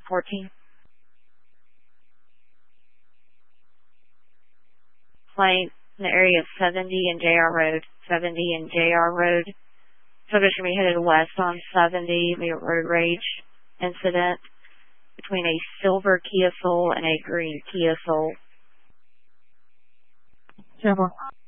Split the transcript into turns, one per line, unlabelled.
14. Flight in the area of 70 and JR Road. 70 and JR Road. Subject should be headed west on 70. Be a road rage incident between a silver Kia Soul and a green Kia Soul.
10-4.